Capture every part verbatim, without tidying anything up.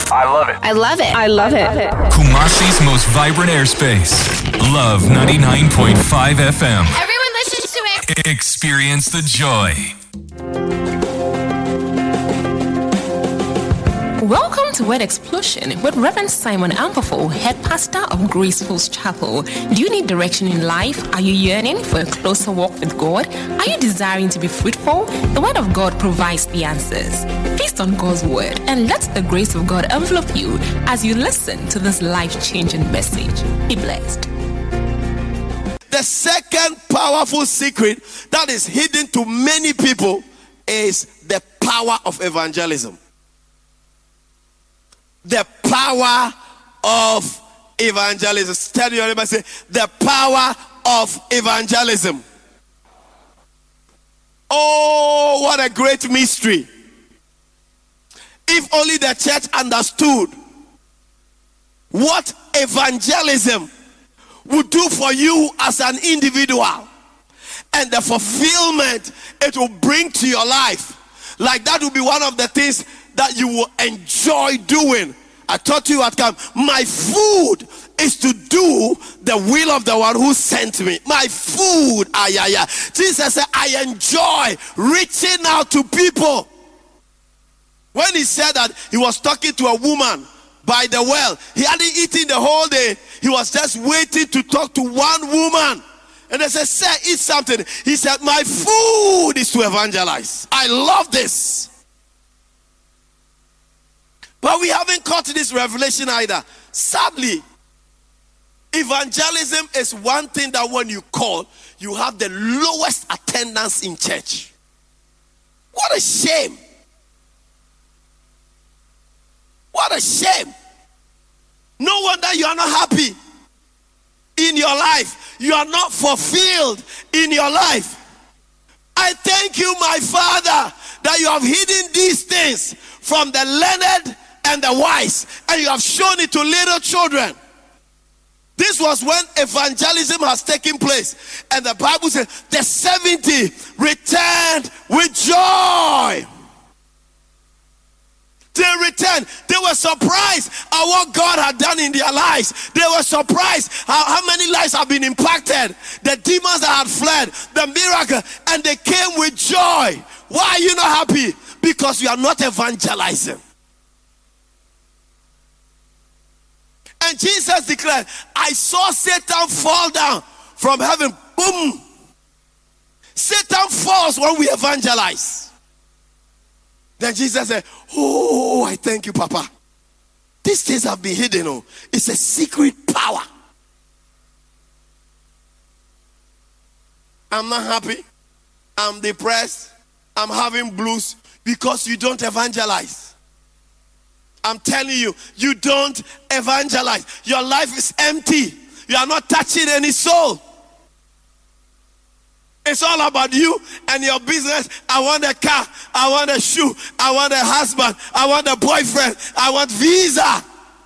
I love it. I love it. I love it. Kumasi's most vibrant airspace. Love ninety-nine point five F M. Everyone listens to it. Experience the joy. Welcome to Word Explosion with Reverend Simon Ampofo, head pastor of Grace Falls Chapel. Do you need direction in life? Are you yearning for a closer walk with God? Are you desiring to be fruitful? The Word of God provides the answers. Feast on God's Word and let the grace of God envelop you as you listen to this life-changing message. Be blessed. The second powerful secret that is hidden to many people is the power of evangelism. The power of evangelism. Tell your neighbor, say, the power of evangelism. Oh, what a great mystery. If only the church understood what evangelism would do for you as an individual and the fulfillment it will bring to your life. Like that will be one of the things that you will enjoy doing. I taught you at camp, my food is to do the will of the one who sent me. My food, ah, yeah, yeah. Jesus said, I enjoy reaching out to people. When he said that he was talking to a woman by the well, he hadn't eaten the whole day. He was just waiting to talk to one woman. And they said, sir, eat something. He said, my food is to evangelize. I love this. But we haven't caught this revelation either. Sadly, evangelism is one thing that when you call, you have the lowest attendance in church. What a shame. What a shame. No wonder you are not happy in your life. You are not fulfilled in your life. I thank you, my Father, that you have hidden these things from the learned and the wise, and you have shown it to little children. This was when evangelism has taken place, and the Bible says the seventy returned with joy. They returned. They were surprised at what God had done in their lives. They were surprised how, how many lives have been impacted, the demons that had fled, the miracle, and they came with joy. Why are you not happy? Because you are not evangelizing. And Jesus declared, I saw Satan fall down from heaven. Boom. Satan falls when we evangelize. Then Jesus said, oh, I thank you, Papa. These things have been hidden. Oh, it's a secret power. I'm not happy. I'm depressed. I'm having blues because you don't evangelize. I'm telling you, you don't evangelize. Your life is empty. You are not touching any soul. It's all about you and your business. I want a car. I want a shoe. I want a husband. I want a boyfriend. I want visa.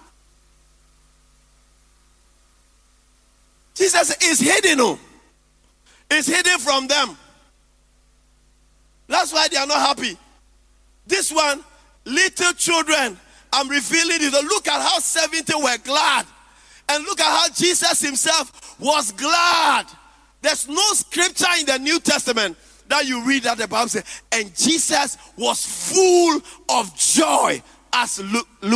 Jesus is hidden. It's hidden from them. That's why they are not happy. This one, little children, I'm revealing it. Look at how seventy were glad. And look at how Jesus himself was glad. There's no scripture in the New Testament that you read that the Bible says, and Jesus was full of joy as Luke.